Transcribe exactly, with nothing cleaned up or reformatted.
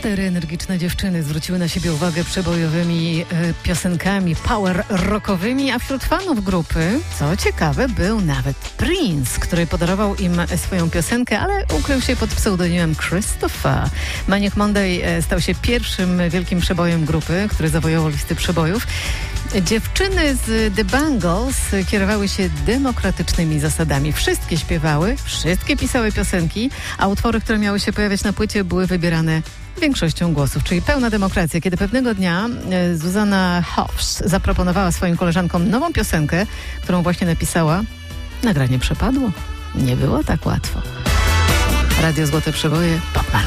Cztery energiczne dziewczyny zwróciły na siebie uwagę przebojowymi e, piosenkami power rockowymi, a wśród fanów grupy, co ciekawe, był nawet Prince, który podarował im swoją piosenkę, ale ukrył się pod pseudonimem Christopher. Manic Monday e, stał się pierwszym wielkim przebojem grupy, który zawojował listy przebojów. Dziewczyny z The Bangles kierowały się demokratycznymi zasadami. Wszystkie śpiewały, wszystkie pisały piosenki, a utwory, które miały się pojawiać na płycie, były wybierane większością głosów, czyli pełna demokracja. Kiedy pewnego dnia Zuzanna Hoffs zaproponowała swoim koleżankom nową piosenkę, którą właśnie napisała, nagranie przepadło. Nie było tak łatwo. Radio Złote Przeboje, Pop Malone.